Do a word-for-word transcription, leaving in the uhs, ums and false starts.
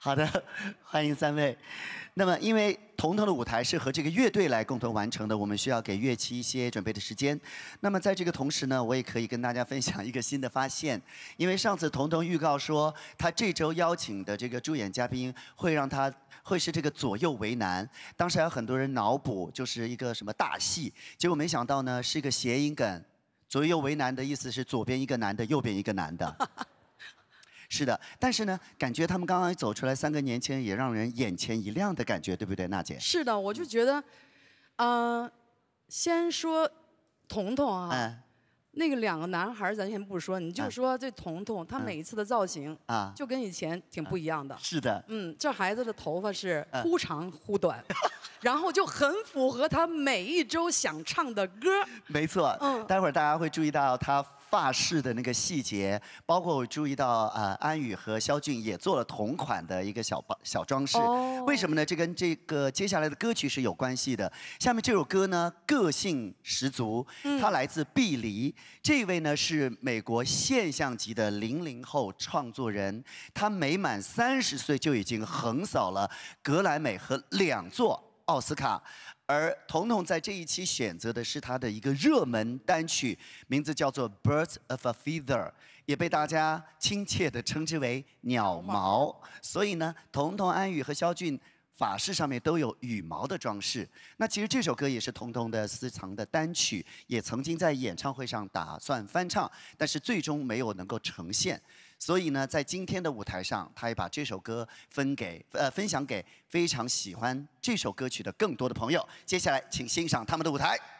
好的，欢迎三位。那么，因为彤彤的舞台是和这个乐队来共同完成的，我们需要给乐器一些准备的时间。那么，在这个同时呢，我也可以跟大家分享一个新的发现。因为上次彤彤预告说，他这周邀请的这个助演嘉宾会让他会是这个左右为难。当时还有很多人脑补，就是一个什么大戏，结果没想到呢，是一个谐音梗。左右为难的意思是左边一个男的，右边一个男的。是的，但是呢，感觉他们刚刚走出来三个年轻人，也让人眼前一亮的感觉，对不对，娜姐？ 是的，我就觉得，呃，先说彤彤啊， 嗯， 那个两个男孩咱先不说，你就说这彤彤，他每一次的造型啊， 就跟以前挺不一样的。 是的， 嗯，这孩子的头发是忽长忽短，然后就很符合他每一周想唱的歌。 没错， 嗯， 待会儿大家会注意到他发饰的那个细节，包括我注意到呃安宇和肖俊也做了同款的一个小包小装饰。 哦， 为什么呢？这跟这个接下来的歌曲是有关系的。下面这首歌呢，个性十足，它来自毕黎。这位呢是美国现象级的零零后创作人，他没满三十岁就已经横扫了格莱美和两座奥斯卡。而彤彤在这一期选择的是他的一个热门单曲，名字叫做《Birds of a Feather》，也被大家亲切地称之为鸟毛。所以呢，彤彤、安宇和肖俊发饰上面都有羽毛的装饰。那其实这首歌也是彤彤的私藏的单曲，也曾经在演唱会上打算翻唱，但是最终没有能够呈现。所以呢，在今天的舞台上，他也把这首歌分给呃分享给非常喜欢这首歌曲的更多的朋友。接下来，请欣赏他们的舞台。